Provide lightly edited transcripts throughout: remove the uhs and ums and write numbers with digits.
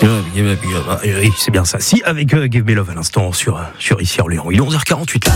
Oui, c'est bien ça. Si, avec Give Me Love à l'instant sur ici Orléans. Il est 11h48.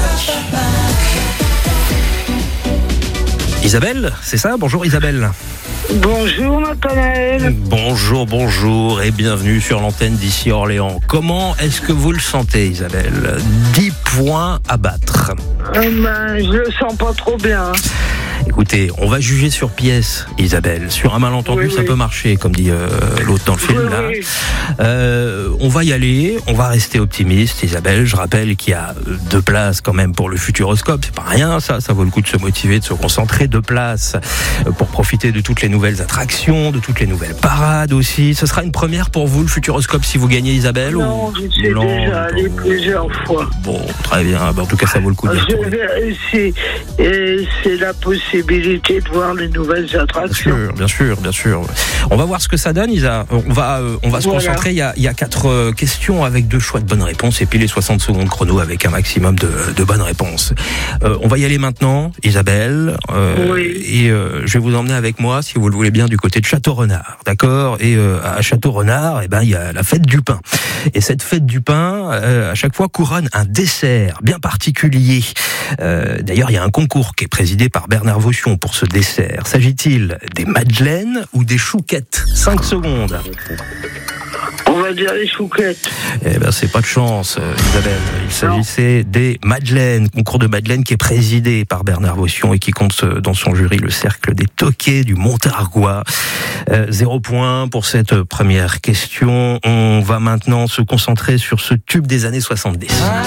Isabelle, c'est ça? Bonjour Isabelle. Bonjour Nathanaël. Bonjour et bienvenue sur l'antenne d'ici Orléans. Comment est-ce que vous le sentez Isabelle? 10 points à battre. Je le sens pas trop bien. Écoutez, on va juger sur pièce, Isabelle. Sur un malentendu, ça peut marcher, comme dit l'autre dans le film. Oui. On va y aller, on va rester optimiste, Isabelle. Je rappelle qu'il y a 2 places quand même pour le Futuroscope. C'est pas rien, ça vaut le coup de se motiver, de se concentrer. 2 places pour profiter de toutes les nouvelles attractions, de toutes les nouvelles parades aussi. Ce sera une première pour vous, le Futuroscope, si vous gagnez, Isabelle? Non, je suis déjà allé plusieurs fois. Bon, très bien. En tout cas, ça vaut le coup d'y retourner. C'est la possibilité de voir les nouvelles attractions. Bien sûr. On va voir ce que ça donne, Isa. On va se concentrer. Il y a 4 questions avec 2 choix de bonnes réponses et puis les 60 secondes chrono avec un maximum de bonnes réponses. On va y aller maintenant, Isabelle. Et je vais vous emmener avec moi, si vous le voulez bien, du côté de Château-Renard, d'accord? Et à Château-Renard, il y a la fête du pain. Et cette fête du pain, à chaque fois, couronne un dessert bien particulier. D'ailleurs, il y a un concours qui est présidé par Bernard Vaution pour ce dessert. S'agit-il des madeleines ou des chouquettes? 5 secondes. On va dire les chouquettes. C'est pas de chance, Isabelle. Il s'agissait des madeleines, concours de madeleines qui est présidé par Bernard Vaution et qui compte dans son jury le cercle des Toquets du Montargois. 0 point pour cette première question. On va maintenant se concentrer sur ce tube des années 70.